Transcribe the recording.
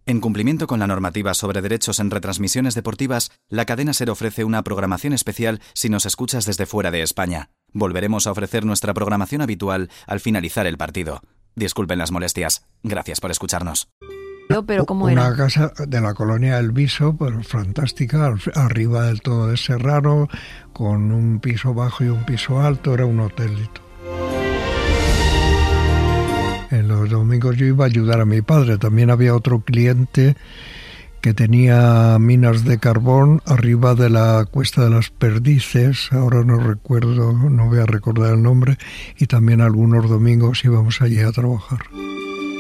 En cumplimiento con la normativa sobre derechos en retransmisiones deportivas, la cadena SER ofrece una programación especial si nos escuchas desde fuera de España. Volveremos a ofrecer nuestra programación habitual al finalizar el partido. Disculpen las molestias. Gracias por escucharnos. Pero ¿cómo era? Una casa de la colonia El Viso, pero fantástica, arriba del todo de Serrano, con un piso bajo y un piso alto, era un hotelito. En los domingos yo iba a ayudar a mi padre. También había otro cliente que tenía minas de carbón arriba de la Cuesta de las Perdices, ahora no voy a recordar el nombre, y también algunos domingos íbamos allí a trabajar.